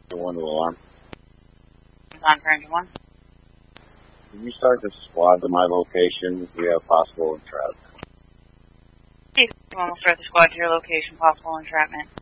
One to alarm. On for engine 1. Can you start the squad to my location? We have possible entrapment. We'll start the squad to your location, possible entrapment.